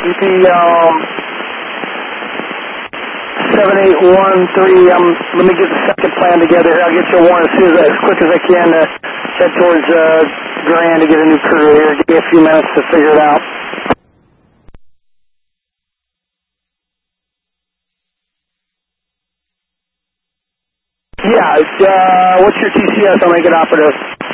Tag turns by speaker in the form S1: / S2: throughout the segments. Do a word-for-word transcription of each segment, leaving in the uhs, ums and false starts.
S1: P um, seven eight one three, um, let me get the second plan together here. I'll get you one as soon as, as quick as I can to head towards uh, Grand to get a new crew here. Give me a few minutes to figure it out. Yeah, uh, what's your T C S? I'll make it operative.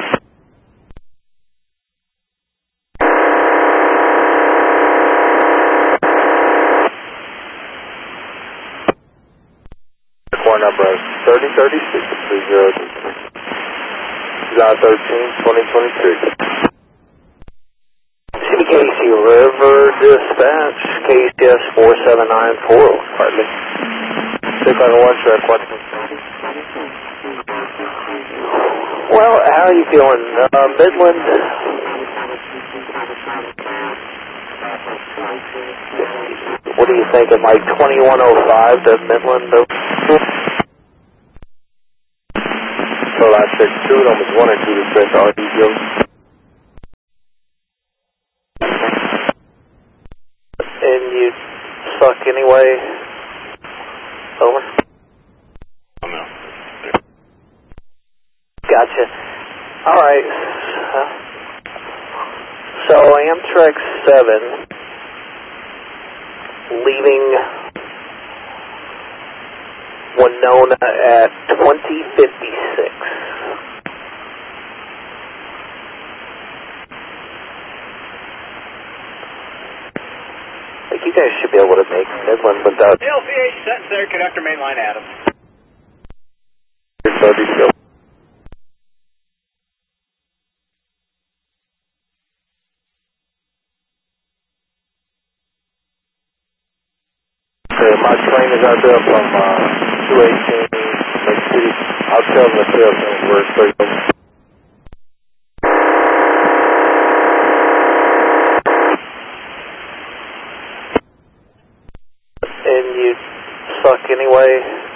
S2: Core number thirty thirty-six, three zero two three. July thirteenth, twenty twenty-six. C B K C River Dispatch, K C S four seven nine four, partly. six seven one, track one. Well, how are you feeling? Uh, Midland? What do you think of like twenty-one oh five to Midland? So I check two, almost one or two to stretch R D Joe. And you suck anyway? Over?
S3: Oh, no.
S2: Gotcha. Alright. So Amtrak seven leaving Winona at twenty fifty-six. I think you guys should be able to make Midland without...
S4: L C H set and clear, conductor mainline Adams.
S2: thirty-six. Okay, my train is out there from uh, two eighteen, Lake City. I'll tell them the trail thing where it's straight over. And you suck anyway?